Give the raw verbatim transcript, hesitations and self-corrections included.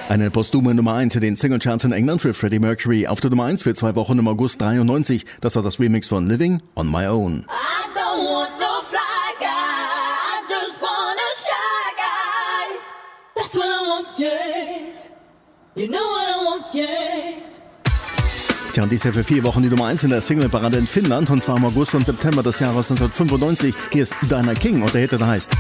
Eine posthume Nummer eins in den Singlecharts in England für Freddie Mercury. Auf der Nummer eins für zwei Wochen im August dreiundneunzig. Das war das Remix von Living on My Own. I don't want no fly guy, I just want a shy guy. That's what I want, yeah. You know what I want, yeah. Tja, und dies ja für vier Wochen die Nummer eins in der Singleparade in Finnland, und zwar im August und September des Jahres neunzehnhundertfünfundneunzig. Hier ist Dinah King und der Hit, der heißt